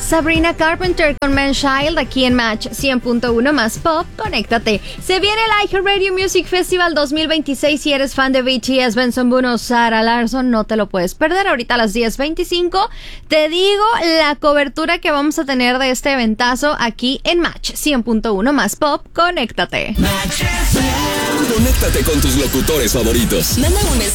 Sabrina Carpenter con Man Child aquí en Match 100.1 más pop. Conéctate. Se viene el iHeartRadio Music Festival 2026. Si eres fan de BTS, Benson Boone o Sarah Larsson, no te lo puedes perder. Ahorita a las 10:25 te digo la cobertura que vamos a tener de este eventazo aquí en Match 100.1 más pop. Conéctate. Conéctate con tus locutores favoritos. Manda un mensaje